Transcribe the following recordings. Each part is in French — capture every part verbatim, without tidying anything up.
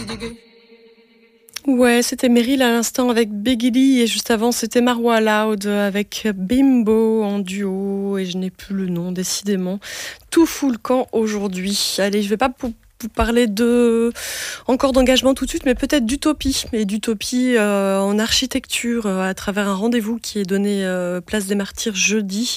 Ouais, c'était Meryl à l'instant avec Biggie Lee et juste avant c'était Marwa Loud avec Bimbo en duo et je n'ai plus le nom décidément. Tout fout le camp aujourd'hui. Allez, je vais pas vous parler de encore d'engagement tout de suite, mais peut-être d'utopie et d'utopie euh, en architecture euh, à travers un rendez-vous qui est donné euh, Place des Martyrs jeudi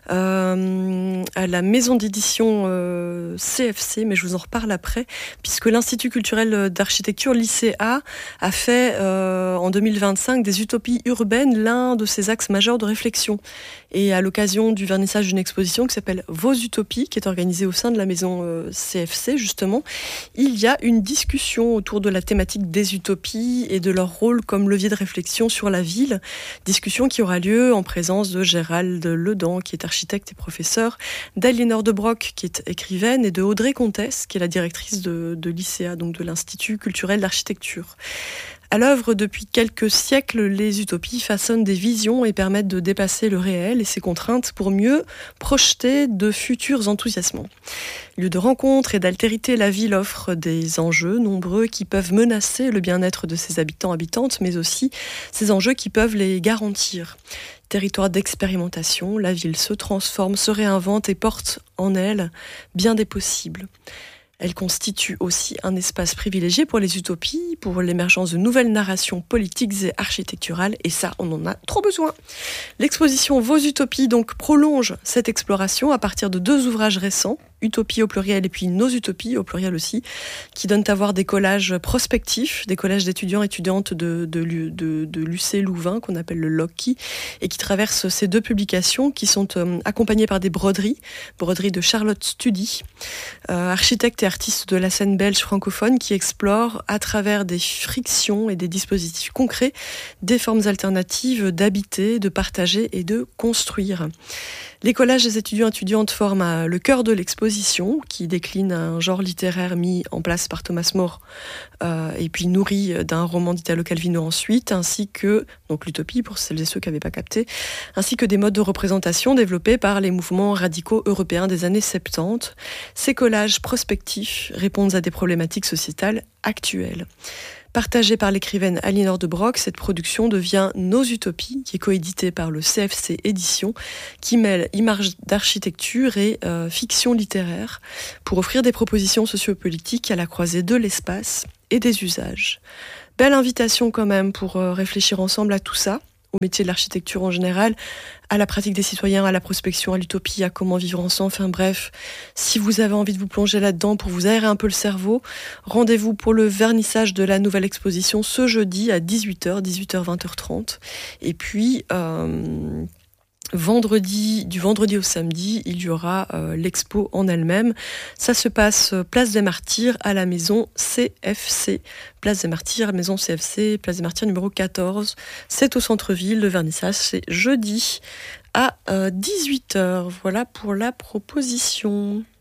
euh, à la maison d'édition euh, C F C, mais je vous en reparle après, puisque l'Institut culturel d'architecture l'I C A a fait euh, en deux mille vingt-cinq des utopies urbaines l'un de ses axes majeurs de réflexion. Et à l'occasion du vernissage d'une exposition qui s'appelle Vos Utopies, qui est organisée au sein de la maison euh, C F C justement, il y a une discussion autour de la thématique des utopies et de leur rôle comme levier de réflexion sur la ville. Discussion qui aura lieu en présence de Gérald Ledan, qui est architecte et professeur, d'Aliénor de Broc, qui est écrivaine, et de Audrey Comtesse, qui est la directrice de, de l'I C A, donc de l'Institut culturel d'architecture. À l'œuvre depuis quelques siècles, les utopies façonnent des visions et permettent de dépasser le réel et ses contraintes pour mieux projeter de futurs enthousiasmants. Lieu de rencontre et d'altérité, la ville offre des enjeux nombreux qui peuvent menacer le bien-être de ses habitants, habitantes, mais aussi ces enjeux qui peuvent les garantir. Territoire d'expérimentation, la ville se transforme, se réinvente et porte en elle bien des possibles. Elle constitue aussi un espace privilégié pour les utopies, pour l'émergence de nouvelles narrations politiques et architecturales, et ça, on en a trop besoin. L'exposition Vos Utopies donc prolonge cette exploration à partir de deux ouvrages récents, Utopie au pluriel et puis Nos Utopies au pluriel aussi, qui donnent à voir des collages prospectifs, des collages d'étudiants et étudiantes de, de, de, de l'U C Louvain, qu'on appelle le Loki, et qui traversent ces deux publications qui sont euh, accompagnées par des broderies, broderies de Charlotte Study, euh, architecte et artiste de la scène belge francophone, qui explore à travers des frictions et des dispositifs concrets des formes alternatives d'habiter, de partager et de construire. Les collages des étudiants et étudiantes forment le cœur de l'exposition, qui décline un genre littéraire mis en place par Thomas More euh, et puis nourri d'un roman d'Italo Calvino ensuite, ainsi que, donc l'utopie pour celles et ceux qui n'avaient pas capté, ainsi que des modes de représentation développés par les mouvements radicaux européens des années soixante-dix. Ces collages prospectifs répondent à des problématiques sociétales actuelles. Partagée par l'écrivaine Aliénor de Broc, cette production devient Nos Utopies, qui est coéditée par le C F C Éditions, qui mêle images d'architecture et euh, fiction littéraire pour offrir des propositions sociopolitiques à la croisée de l'espace et des usages. Belle invitation quand même pour euh, réfléchir ensemble à tout ça, au métier de l'architecture en général, à la pratique des citoyens, à la prospection, à l'utopie, à comment vivre ensemble. Enfin bref, si vous avez envie de vous plonger là-dedans pour vous aérer un peu le cerveau, rendez-vous pour le vernissage de la nouvelle exposition ce jeudi à dix-huit heures, dix-huit heures, vingt heures trente. Et puis... Euh Vendredi, du vendredi au samedi, il y aura euh, l'expo en elle-même. Ça se passe euh, Place des Martyrs à la maison C F C. Place des Martyrs, maison C F C, Place des Martyrs numéro quatorze. C'est au centre-ville. Le vernissage, c'est jeudi à euh, dix-huit heures. Voilà pour la proposition.